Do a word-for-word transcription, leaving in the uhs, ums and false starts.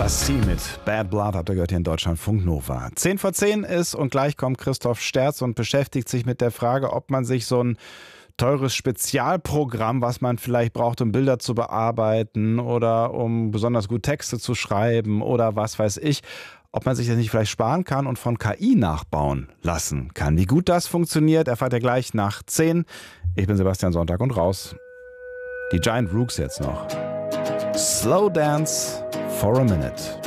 Bastille mit Bad Blood habt ihr gehört hier in Deutschlandfunk Nova. zehn vor zehn ist und gleich kommt Christoph Sterz und beschäftigt sich mit der Frage, ob man sich so ein teures Spezialprogramm, was man vielleicht braucht, um Bilder zu bearbeiten oder um besonders gut Texte zu schreiben oder was weiß ich, ob man sich das nicht vielleicht sparen kann und von K I nachbauen lassen kann. Wie gut das funktioniert, erfahrt ihr gleich nach zehn. Ich bin Sebastian Sonntag und raus. Die Giant Rooks jetzt noch. Slow Dance for a Minute.